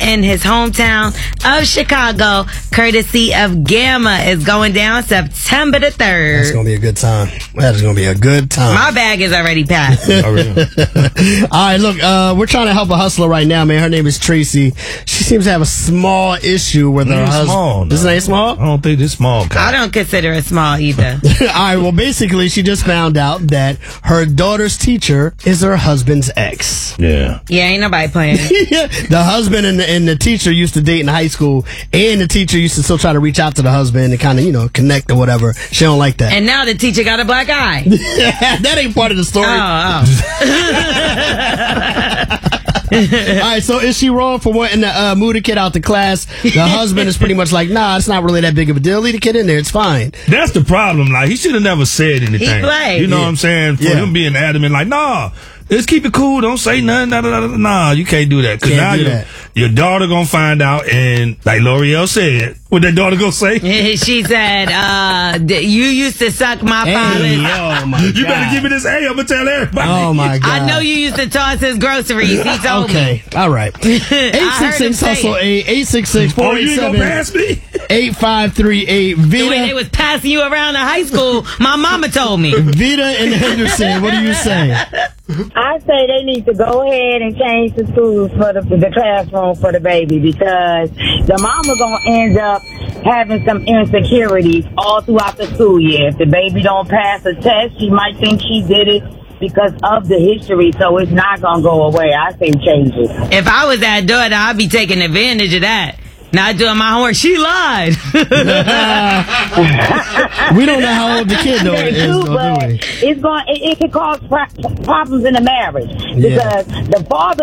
in his hometown of Chicago, courtesy of Gamma, is going down September the 3rd. That's going to be a good time. That is going to be a good time. My bag is already packed. All right, look, we're trying to help a hustler right now, man. Her name is Tracy. She seems to have a small issue with her husband. Small, This ain't small? I don't think this small. I don't consider it small either. All right, well, basically, she just found out that her daughter's teacher is her husband's ex. Yeah. Yeah, ain't nobody playing. The husband and the teacher used to date in high school, and the teacher used to still try to reach out to the husband and kind of, connect or whatever. She don't like that. And now the teacher got a black eye. That ain't part of the story. All right, so is she wrong for wanting to move the kid out the class? The husband is pretty much like, nah, it's not really that big of a deal. Leave the kid in there. It's fine. That's the problem. Like, he should have never said anything. He played. You know what I'm saying? For him being adamant, like, nah, let's keep it cool. Don't say nothing. Nah, you can't do that. Because now your daughter going to find out. And like L'Oreal said, what that daughter going to say? She said, you used to suck my father's. Oh, my God. You better give me this A. I'm going to tell everybody. Oh, my God. I know you used to toss his groceries. He told me. Okay, all right. 866 hustle 866 Oh, you ain't going to pass me? 8538 The way they Vita. was passing you around in high school, my mama told me. Vita and Henderson, what do you say? I say they need to go ahead and change the schools for the classroom for the baby, because the mama gonna end up having some insecurities all throughout the school year. If the baby don't pass a test, she might think she did it because of the history, so it's not gonna go away. I say change it. If I was that daughter, I'd be taking advantage of that. Not doing my homework. She lied. We don't know how old the kid though is, though, do we? It can cause problems in the marriage, because the father